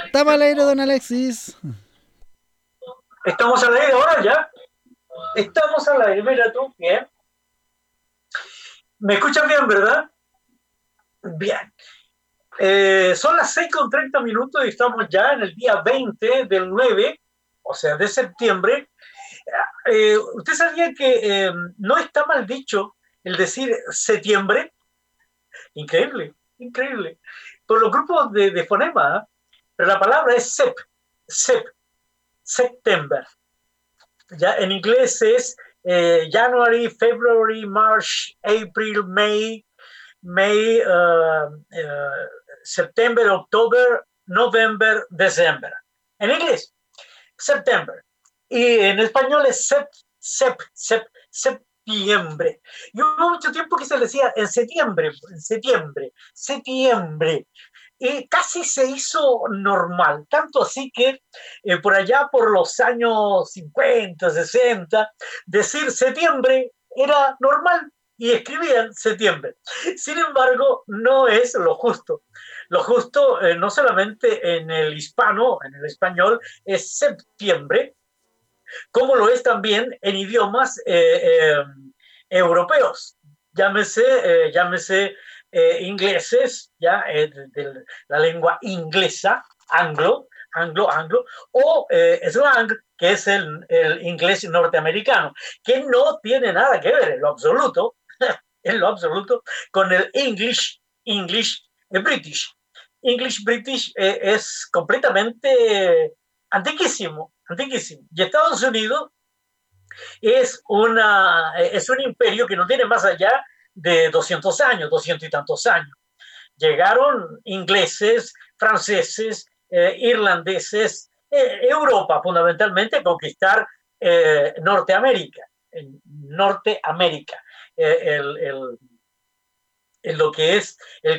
Estamos al aire, don Alexis. Estamos al aire ahora ya. Estamos al aire, mira tú, bien. ¿Me escuchan bien, verdad? Bien. Son las 6:30 y estamos ya en el día 20 del 9, o sea, de septiembre. ¿Usted sabía que no está mal dicho el decir septiembre? Increíble, increíble. Por los grupos de fonema, pero la palabra es sep, September. Ya en inglés es January, February, March, April, May, September, October, November, December. En inglés, September. Y en español es septiembre. Y hubo mucho tiempo que se le decía septiembre. Y casi se hizo normal, tanto así que por allá por los años 50, 60, decir septiembre era normal y escribían septiembre. Sin embargo, no es lo justo. Lo justo, no solamente en el hispano, en el español, es septiembre, como lo es también en idiomas europeos. Llámese ingleses, ya de la lengua inglesa, anglo, o slang, que es el inglés norteamericano, que no tiene nada que ver en lo absoluto, con el English British. English British es completamente antiquísimo, antiquísimo. Y Estados Unidos es un imperio que no tiene más allá de 200 años, 200 y tantos años. Llegaron ingleses, franceses, irlandeses, Europa fundamentalmente a conquistar Norteamérica, Norteamérica, el en lo que es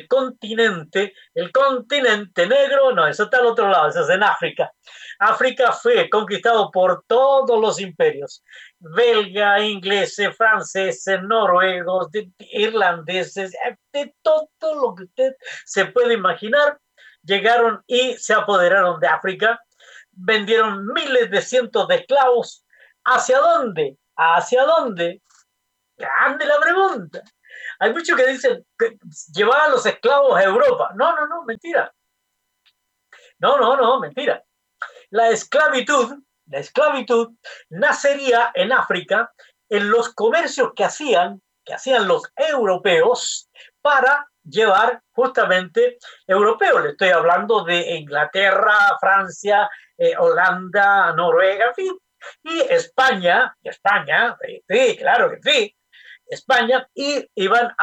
el continente negro, no, eso está al otro lado, eso es en África. África fue conquistado por todos los imperios, belga, ingleses, franceses, noruegos, irlandeses, de todo lo que usted se puede imaginar, llegaron y se apoderaron de África, vendieron miles de cientos de esclavos. ¿Hacia dónde? ¿Hacia dónde? Grande la pregunta. Hay muchos que dicen que llevaban a los esclavos a Europa. No, no, no, mentira. No, no, no, mentira. La esclavitud, la esclavitud nacería en África en los comercios que hacían los europeos para llevar justamente europeos. Le estoy hablando de Inglaterra, Francia, Holanda, Noruega, en fin. Y España, sí, claro que sí, España, y iban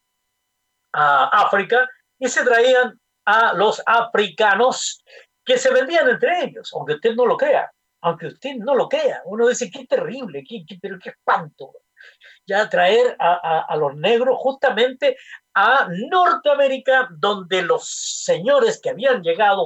a África y se traían a los africanos que se vendían entre ellos, aunque usted no lo crea. Aunque usted no lo crea, uno dice qué terrible, pero qué espanto. Ya traer a los negros justamente a Norteamérica, donde los señores que habían llegado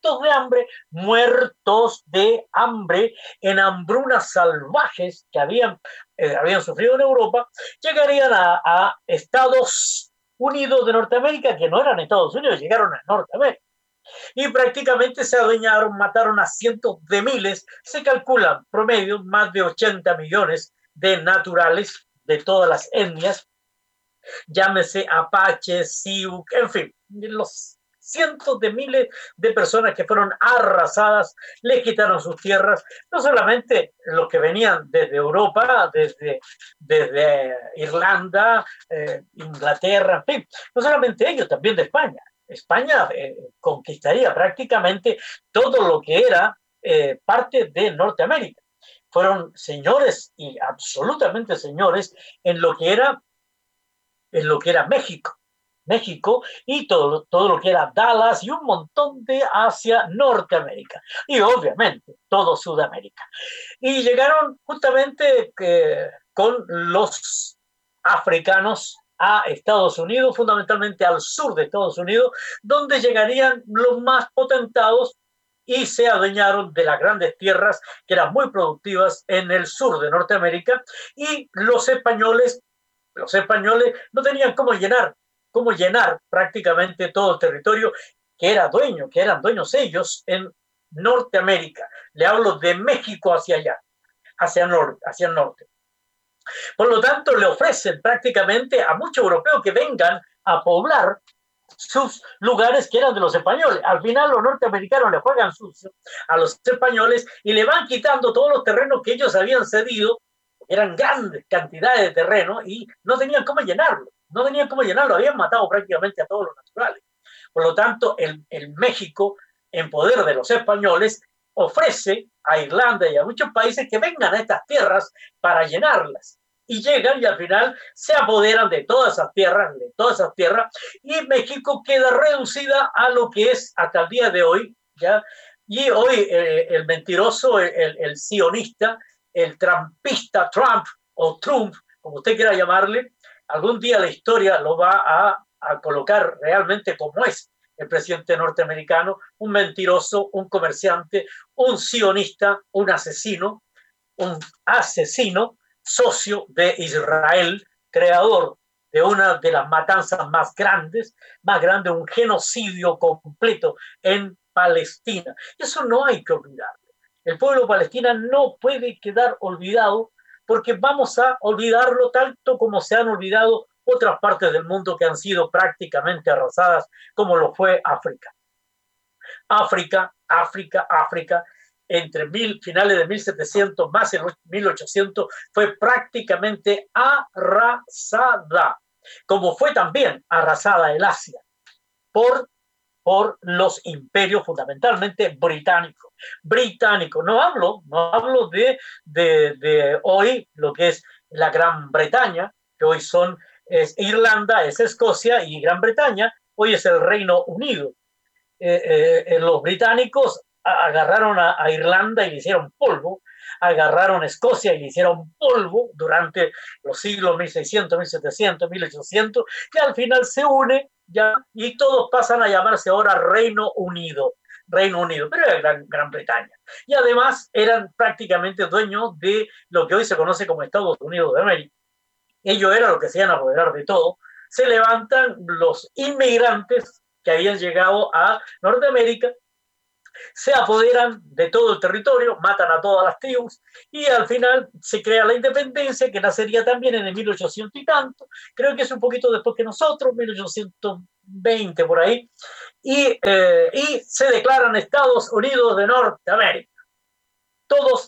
muertos de hambre, en hambrunas salvajes que habían sufrido en Europa, llegarían a Estados Unidos de Norteamérica, que no eran Estados Unidos, llegaron a Norteamérica. Y prácticamente se adueñaron, mataron a cientos de miles, se calculan promedio más de 80 millones de naturales de todas las etnias, llámese apaches, sioux, en fin, los cientos de miles de personas que fueron arrasadas, les quitaron sus tierras, no solamente los que venían desde Europa, desde Irlanda, Inglaterra, en fin, no solamente ellos, también de España. España conquistaría prácticamente todo lo que era parte de Norteamérica. Fueron señores y absolutamente señores en lo que era México y todo lo que era Dallas y un montón de Asia, Norteamérica y obviamente todo Sudamérica. Y llegaron justamente con los africanos a Estados Unidos, fundamentalmente al sur de Estados Unidos, donde llegarían los más potentados y se adueñaron de las grandes tierras que eran muy productivas en el sur de Norteamérica, y los españoles no tenían cómo llenar prácticamente todo el territorio, que eran dueños ellos en Norteamérica. Le hablo de México hacia allá, hacia el norte. Por lo tanto, le ofrecen prácticamente a muchos europeos que vengan a poblar sus lugares que eran de los españoles. Al final los norteamericanos le juegan sucio a los españoles y le van quitando todos los terrenos que ellos habían cedido. Eran grandes cantidades de terreno y no tenían cómo llenarlo. No tenían cómo llenarlo. Habían matado prácticamente a todos los naturales. Por lo tanto, el México, en poder de los españoles, ofrece a Irlanda y a muchos países que vengan a estas tierras para llenarlas. Y llegan y al final se apoderan de todas esas tierras, y México queda reducida a lo que es hasta el día de hoy, ¿ya? Y hoy el mentiroso, el sionista, el trumpista, Trump o Trump, como usted quiera llamarle, algún día la historia lo va a colocar realmente como es el presidente norteamericano, un mentiroso, un comerciante, un sionista, un asesino, socio de Israel, creador de una de las matanzas más grandes, un genocidio completo en Palestina. Eso no hay que olvidarlo. El pueblo palestino no puede quedar olvidado porque vamos a olvidarlo tanto como se han olvidado otras partes del mundo que han sido prácticamente arrasadas, como lo fue África. África, entre finales de 1700 más en 1800, fue prácticamente arrasada, como fue también arrasada el Asia por los imperios fundamentalmente británicos. No hablo de hoy lo que es la Gran Bretaña, que hoy es Irlanda, es Escocia y Gran Bretaña, hoy es el Reino Unido. Los británicos agarraron a Irlanda y le hicieron polvo, agarraron a Escocia y le hicieron polvo durante los siglos 1600, 1700, 1800, que al final se une ya y todos pasan a llamarse ahora Reino Unido, pero era Gran Bretaña. Y además eran prácticamente dueños de lo que hoy se conoce como Estados Unidos de América. Ellos eran los que se iban a apoderar de todo. Se levantan los inmigrantes que habían llegado a Norteamérica, se apoderan de todo el territorio, matan a todas las tribus y al final se crea la independencia, que nacería también en el 1800 y tanto, creo que es un poquito después que nosotros, 1820 por ahí, y se declaran Estados Unidos de Norteamérica. Todos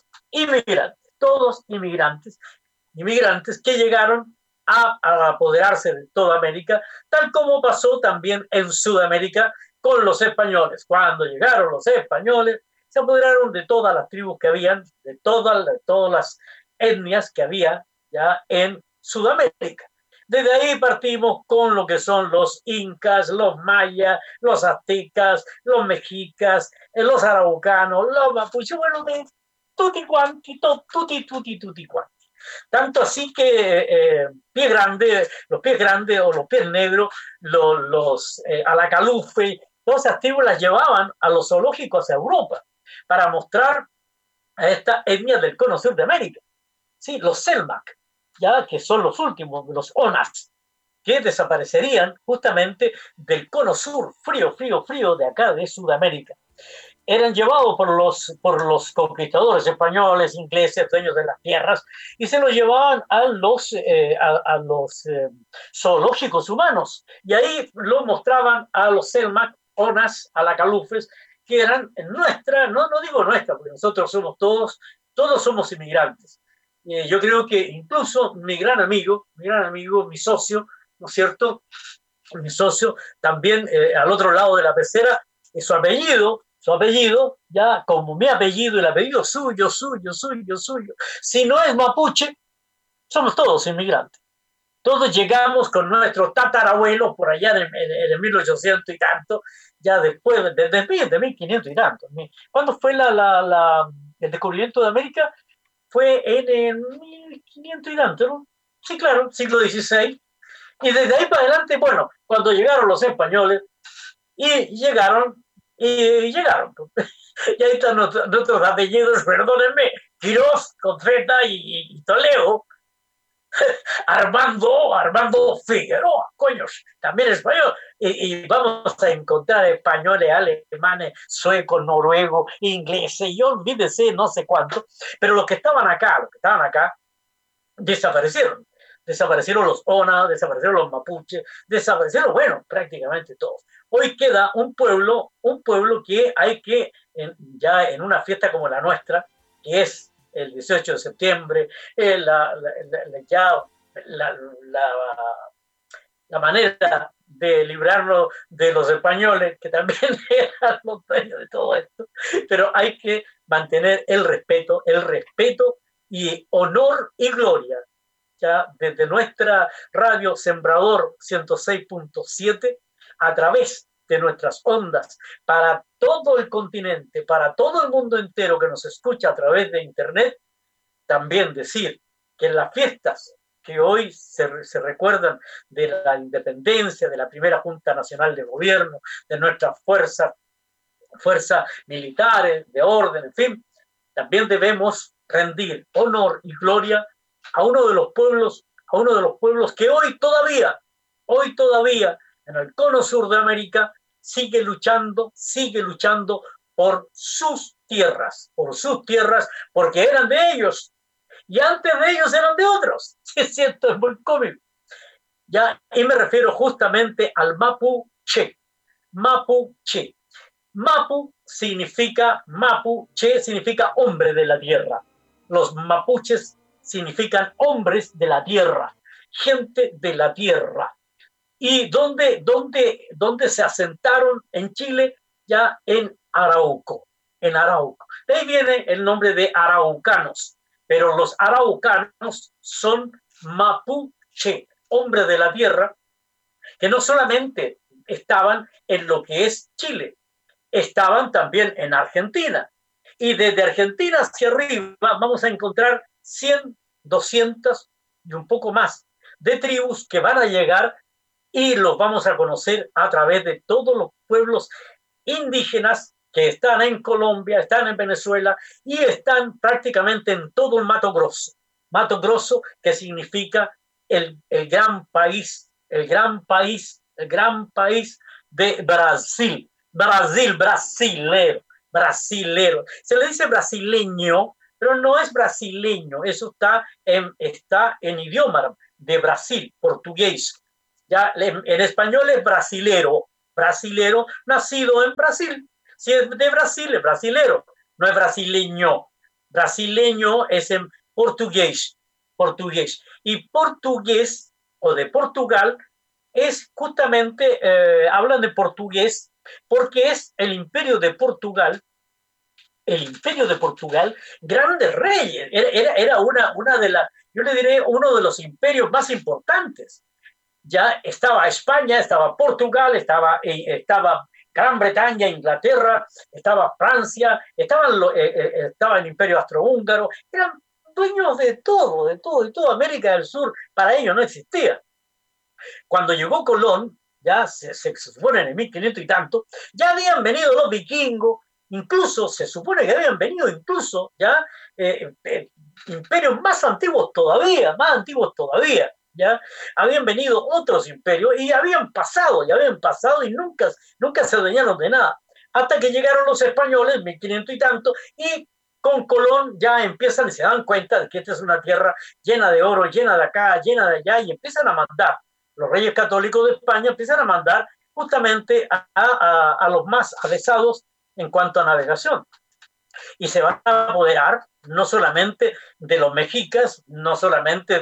inmigrantes que llegaron a apoderarse de toda América, tal como pasó también en Sudamérica con los españoles. Cuando llegaron los españoles, se apoderaron de todas las tribus que habían, de todas las etnias que había ya en Sudamérica. Desde ahí partimos con lo que son los incas, los mayas, los aztecas, los mexicas, los araucanos, los mapuches, bueno, de tutti quanti, tutti quanti. Tanto así que los pies grandes o los pies negros, los Alacalufe, todas esas tribus las llevaban a los zoológicos a Europa para mostrar a esta etnia del cono sur de América. Sí, los Selmac, ya que son los últimos, los Onas, que desaparecerían justamente del cono sur, frío de acá de Sudamérica. Eran llevados por los conquistadores españoles, ingleses, dueños de las tierras, y se los llevaban a los zoológicos humanos. Y ahí lo mostraban a los Selmac, Onas, Alacalufes, que eran nuestra, no digo nuestra, porque nosotros somos todos somos inmigrantes. Yo creo que incluso mi gran amigo, mi socio, ¿no es cierto? Mi socio también al otro lado de la pecera, su apellido, ya como mi apellido, el apellido suyo. Si no es mapuche, somos todos inmigrantes. Todos llegamos con nuestros tatarabuelos por allá en el 1800 y tanto, ya después de 1500 y tanto. ¿Cuándo fue el descubrimiento de América? Fue en el 1500 y tanto, ¿no? Sí, claro, siglo XVI. Y desde ahí para adelante, bueno, cuando llegaron los españoles, y llegaron. Y ahí están nuestros apellidos, perdónenme, Quirós, Confeta y Toledo. Armando Figueroa, coños, también español. Y vamos a encontrar españoles, alemanes, suecos, noruegos, ingleses, y olvídese, no sé cuánto. Pero los que estaban acá, desaparecieron. Desaparecieron los Ona, desaparecieron los mapuches, desaparecieron, bueno, prácticamente todos. Hoy queda un pueblo que hay que, ya en una fiesta como la nuestra, que es el 18 de septiembre, ya la, la, la manera de librarnos de los españoles, que también eran los dueños de todo esto, pero hay que mantener el respeto y honor y gloria. Ya desde nuestra radio Sembrador 106.7, a través de nuestras ondas, para todo el continente, para todo el mundo entero que nos escucha a través de Internet, también decir que en las fiestas que hoy se recuerdan de la independencia, de la primera Junta Nacional de Gobierno, de nuestras fuerzas militares, de orden, en fin, también debemos rendir honor y gloria a uno de los pueblos que hoy todavía en el cono sur de América sigue luchando por sus tierras, porque eran de ellos, y antes de ellos eran de otros. Sí, es cierto, es muy cómico. Ya, y me refiero justamente al mapuche. Mapuche. Mapuche significa hombre de la tierra. Los mapuches significan hombres de la tierra, gente de la tierra. ¿Y dónde se asentaron en Chile? Ya en Arauco. De ahí viene el nombre de araucanos, pero los araucanos son mapuche, hombres de la tierra, que no solamente estaban en lo que es Chile, estaban también en Argentina. Y desde Argentina hacia arriba vamos a encontrar 100, 200 y un poco más de tribus que van a llegar, y los vamos a conocer a través de todos los pueblos indígenas que están en Colombia, están en Venezuela y están prácticamente en todo el Mato Grosso. Mato Grosso, que significa el gran país de Brasil. Brasilero. Se le dice brasileño, pero no es brasileño, eso está en idioma de Brasil, portugués. Ya en español es brasilero, nacido en Brasil. Si es de Brasil, es brasilero, no es brasileño. Brasileño es en portugués. Y portugués o de Portugal es justamente, hablan de portugués porque es el imperio de Portugal, grandes reyes. Era una de las, yo le diré, uno de los imperios más importantes. Ya estaba España, estaba Portugal, estaba Gran Bretaña, Inglaterra, estaba Francia, estaba el Imperio Austrohúngaro, eran dueños de todo, América del Sur para ellos no existía. Cuando llegó Colón, ya se supone en el 1500 y tanto, ya habían venido los vikingos, incluso se supone que habían venido ya imperios más antiguos todavía, ya habían venido otros imperios y habían pasado y nunca se adueñaron de nada, hasta que llegaron los españoles, 1500 y tanto, y con Colón ya empiezan y se dan cuenta de que esta es una tierra llena de oro, llena de acá, llena de allá, y empiezan a mandar. Los reyes católicos de España empiezan a mandar justamente a los más avesados en cuanto a navegación. Y se van a apoderar no solamente de los mexicas, no solamente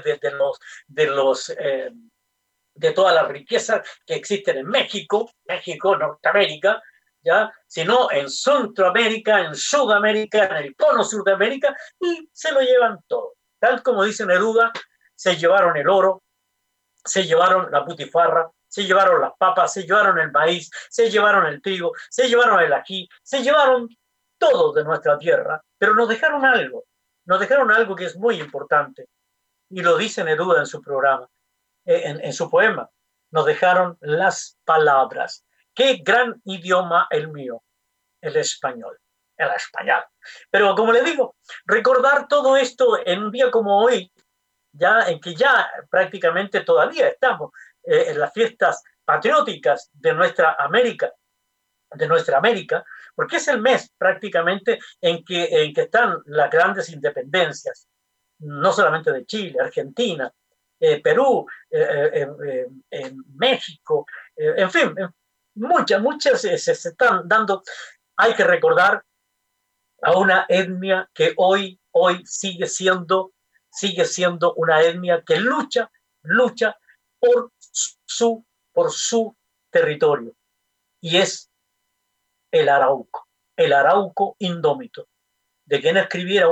de todas las riquezas que existen en México, Norteamérica, ¿ya? Sino en Centroamérica, en Sudamérica, en el cono sur de América, y se lo llevan todo. Tal como dice Neruda, se llevaron el oro, se llevaron la putifarra, se llevaron las papas, se llevaron el maíz, se llevaron el trigo, se llevaron el ají, se llevaron todo de nuestra tierra, pero nos dejaron algo que es muy importante, y lo dice Neruda en su programa, en su poema, nos dejaron las palabras. Qué gran idioma el mío, el español. Pero como le digo, recordar todo esto en un día como hoy, en que ya prácticamente todavía estamos en las fiestas patrióticas de nuestra América, porque es el mes prácticamente en que están las grandes independencias, no solamente de Chile, Argentina, Perú, México, en fin, muchas se están dando. Hay que recordar a una etnia que hoy sigue siendo una etnia que lucha por por su territorio, y es el Arauco indómito, de quien escribiera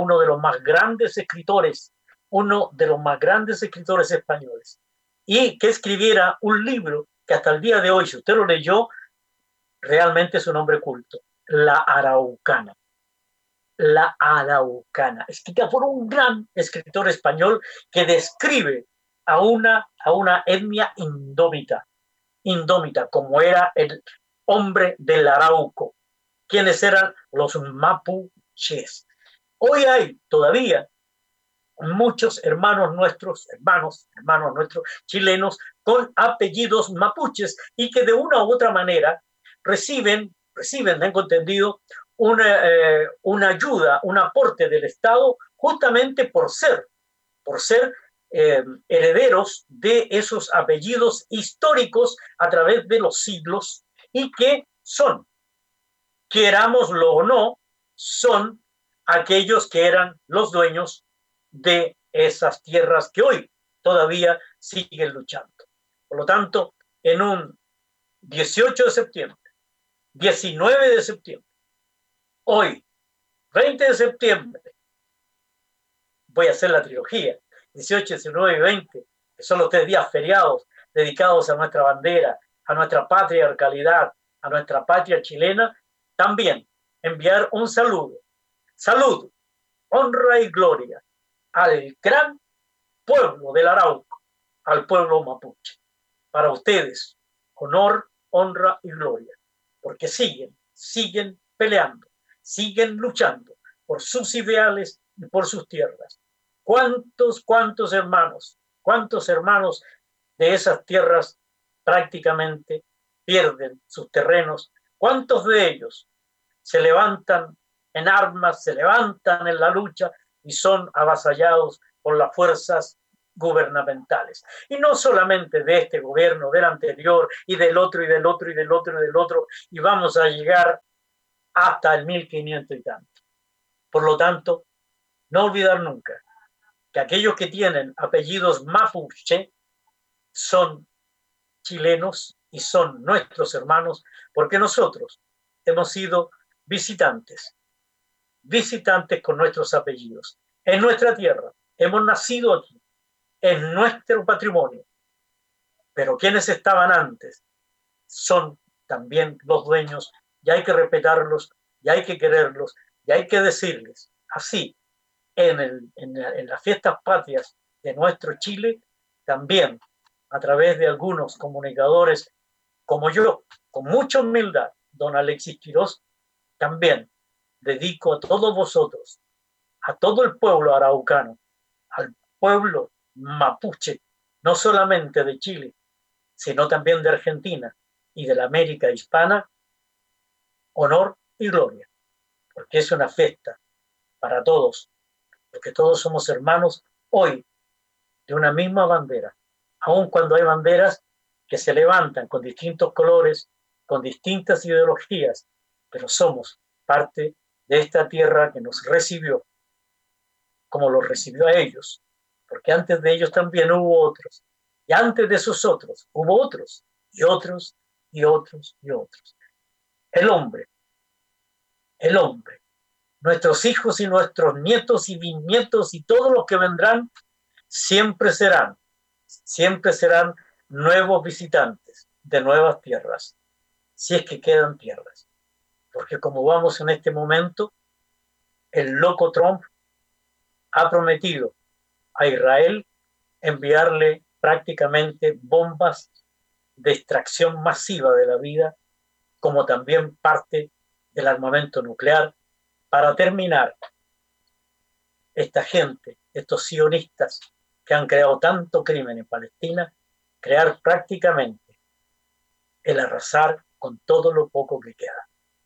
uno de los más grandes escritores españoles, y que escribiera un libro que hasta el día de hoy, si usted lo leyó, realmente es un hombre culto, La Araucana. La Araucana, escrita por un gran escritor español que describe a una etnia indómita, como era el hombre del Arauco, quienes eran los mapuches. Hoy hay todavía muchos hermanos nuestros chilenos con apellidos mapuches y que de una u otra manera tengo entendido, una ayuda, un aporte del Estado justamente por ser herederos de esos apellidos históricos a través de los siglos y que son, querámoslo o no, son aquellos que eran los dueños de esas tierras que hoy todavía siguen luchando. Por lo tanto, en un 18 de septiembre, 19 de septiembre, hoy, 20 de septiembre, voy a hacer la trilogía, 18, 19 y 20, que son los 3 días feriados dedicados a nuestra bandera, a nuestra patriarcalidad, a nuestra patria chilena, también enviar un saludo, honra y gloria al gran pueblo del Arauco, al pueblo mapuche. Para ustedes, honor, honra y gloria, porque siguen peleando, siguen luchando por sus ideales y por sus tierras. ¿Cuántos hermanos de esas tierras prácticamente pierden sus terrenos? ¿Cuántos de ellos se levantan en armas, se levantan en la lucha y son avasallados por las fuerzas gubernamentales? Y no solamente de este gobierno, del anterior y del otro y del otro y del otro y del otro, y vamos a llegar hasta el 1500 y tanto. Por lo tanto, no olvidar nunca que aquellos que tienen apellidos mapuche son chilenos y son nuestros hermanos, porque nosotros hemos sido visitantes con nuestros apellidos en nuestra tierra, hemos nacido aquí, en nuestro patrimonio, pero quienes estaban antes son también los dueños y hay que respetarlos y hay que quererlos y hay que decirles así en las fiestas patrias de nuestro Chile, también a través de algunos comunicadores como yo, con mucha humildad, don Alexis Quirós, también dedico a todos vosotros, a todo el pueblo araucano, al pueblo mapuche, no solamente de Chile, sino también de Argentina y de la América hispana, honor y gloria, porque es una fiesta para todos, porque todos somos hermanos hoy de una misma bandera, aun cuando hay banderas que se levantan con distintos colores, con distintas ideologías, pero somos parte de esta tierra que nos recibió, como los recibió a ellos, porque antes de ellos también hubo otros, y antes de esos otros hubo otros, y otros, y otros, y otros. El hombre, nuestros hijos y nuestros nietos y bisnietos y todos los que vendrán, siempre serán nuevos visitantes de nuevas tierras, si es que quedan tierras. Porque como vamos en este momento, el loco Trump ha prometido a Israel enviarle prácticamente bombas de extracción masiva de la vida, como también parte del armamento nuclear, para terminar esta gente, estos sionistas que han creado tanto crimen en Palestina, crear prácticamente el arrasar con todo lo poco que queda.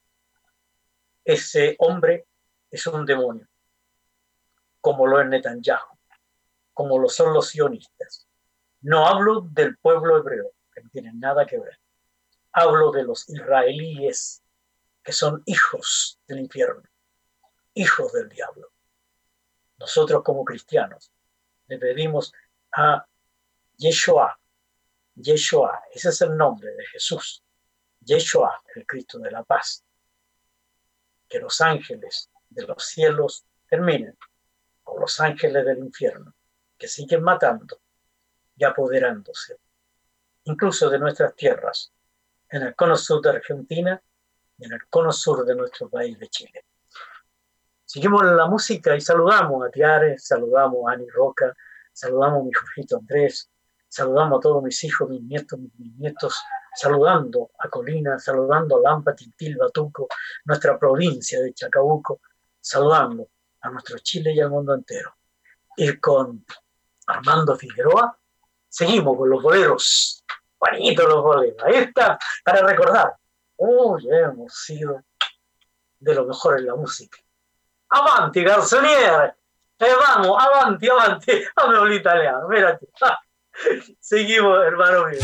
Ese hombre es un demonio, como lo es Netanyahu, como lo son los sionistas. No hablo del pueblo hebreo, que no tiene nada que ver. Hablo de los israelíes, que son hijos del infierno, hijos del diablo. Nosotros como cristianos le pedimos a Yeshua, Yeshua, ese es el nombre de Jesús, Yeshua, el Cristo de la paz, que los ángeles de los cielos terminen con los ángeles del infierno, que siguen matando y apoderándose, incluso de nuestras tierras, en el cono sur de Argentina y en el cono sur de nuestro país de Chile. Seguimos en la música y saludamos a Tiare, saludamos a Ani Roca, saludamos a mi Jorgito Andrés, saludamos a todos mis hijos, mis nietos, mis bisnietos, saludando a Colina, saludando a Lampa, Tintil, Batuco, nuestra provincia de Chacabuco, saludando a nuestro Chile y al mundo entero. Y con Armando Figueroa, seguimos con los boleros, bonitos los boleros, ahí está, para recordar, hemos sido de lo mejor en la música. Avanti, Garzoniere, vamos, avanti, avanti, hablo italiano, mírate. Seguimos, hermano mío.